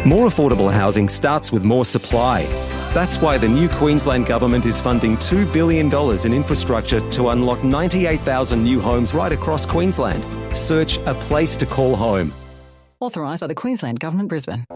More affordable housing starts with more supply. That's why the new Queensland Government is funding $2 billion in infrastructure to unlock 98,000 new homes right across Queensland. Search A Place to Call Home. Authorised by the Queensland Government, Brisbane.